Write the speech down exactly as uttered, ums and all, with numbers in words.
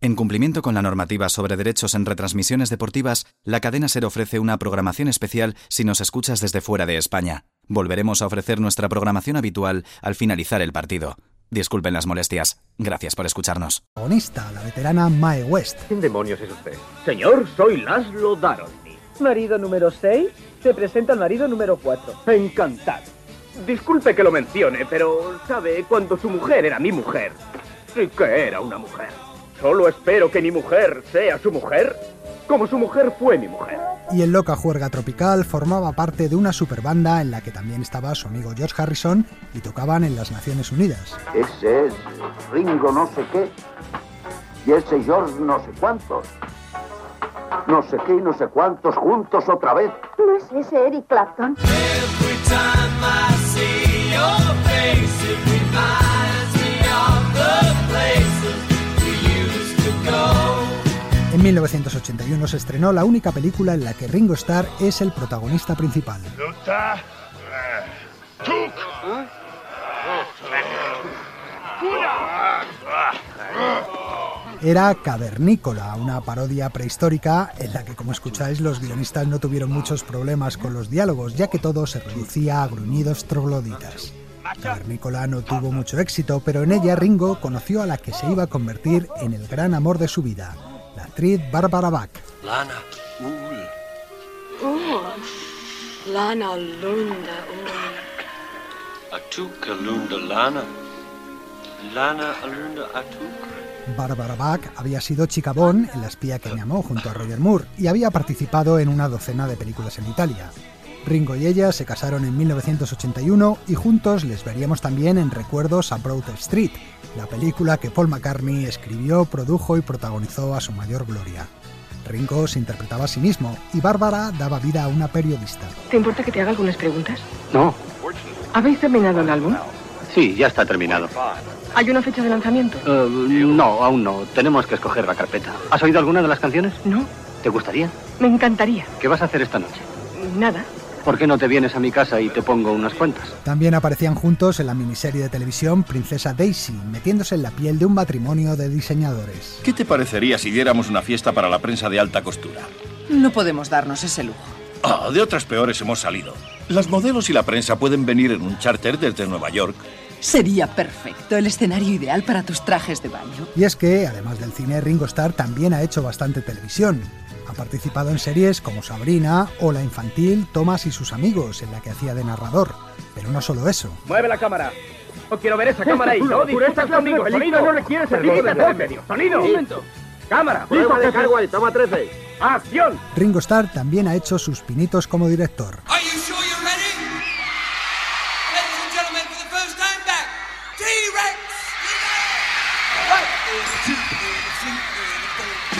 En cumplimiento con la normativa sobre derechos en retransmisiones deportivas, la cadena SER ofrece una programación especial si nos escuchas desde fuera de España. Volveremos a ofrecer nuestra programación habitual al finalizar el partido. Disculpen las molestias. Gracias por escucharnos. Protagonista, la veterana Mae West. ¿Quién demonios es usted? Señor, soy Laszlo Darosny. ¿Marido número seis? Te presento al marido número cuatro. Encantado. Disculpe que lo mencione, pero, ¿sabe? Cuando su mujer era mi mujer, sí que era una mujer. Solo espero que mi mujer sea su mujer, como su mujer fue mi mujer. Y en loca juerga tropical formaba parte de una superbanda en la que también estaba su amigo George Harrison y tocaban en las Naciones Unidas. Ese es Ringo no sé qué y ese George no sé cuántos. No sé qué y no sé cuántos juntos otra vez. ¿No es ese Eric Clapton? En mil novecientos ochenta y uno se estrenó la única película en la que Ringo Starr es el protagonista principal. Era Cavernícola, una parodia prehistórica en la que, como escucháis, los guionistas no tuvieron muchos problemas con los diálogos, ya que todo se reducía a gruñidos trogloditas. Cavernícola no tuvo mucho éxito, pero en ella Ringo conoció a la que se iba a convertir en el gran amor de su vida, la actriz Barbara Bach. Lana, uy. Oh, Lana Lunda, uy. Atuka Lunda Lana. Lana Lunda Atuka. Barbara Bach había sido chica Bond en La espía que me amó junto a Roger Moore y había participado en una docena de películas en Italia. Ringo y ella se casaron en mil novecientos ochenta y uno y juntos les veríamos también en Recuerdos a Broad Street, la película que Paul McCartney escribió, produjo y protagonizó a su mayor gloria. Ringo se interpretaba a sí mismo y Bárbara daba vida a una periodista. ¿Te importa que te haga algunas preguntas? No. ¿Habéis terminado el álbum? Sí, ya está terminado. ¿Hay una fecha de lanzamiento? Uh, no, aún no. Tenemos que escoger la carpeta. ¿Has oído alguna de las canciones? No. ¿Te gustaría? Me encantaría. ¿Qué vas a hacer esta noche? Nada. ¿Por qué no te vienes a mi casa y te pongo unas cuantas? También aparecían juntos en la miniserie de televisión Princesa Daisy, metiéndose en la piel de un matrimonio de diseñadores. ¿Qué te parecería si diéramos una fiesta para la prensa de alta costura? No podemos darnos ese lujo. Ah, de otras peores hemos salido. Las modelos y la prensa pueden venir en un charter desde Nueva York. Sería perfecto, el escenario ideal para tus trajes de baño. Y es que, además del cine, Ringo Starr también ha hecho bastante televisión. Ha participado en series como Sabrina o la infantil Thomas y sus amigos, en la que hacía de narrador. Pero no solo eso. ¡Mueve la cámara! ¡No quiero ver esa cámara ahí! ¡No discutas conmigo! ¡Sonido! ¡No requiere certificado en medio! ¡Sonido! ¡Un momento! ¡Cámara! Prueba de cargo ahí, toma trece. ¡Acción! Ringo Starr también ha hecho sus pinitos como director. T-Rex!